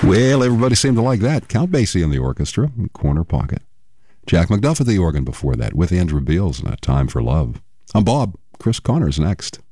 Well, everybody seemed to like that. Count Basie in the orchestra, Corner Pocket. Jack McDuff at the organ before that, with Andrew Beals and A Time for Love. I'm Bob. Chris Connor's next.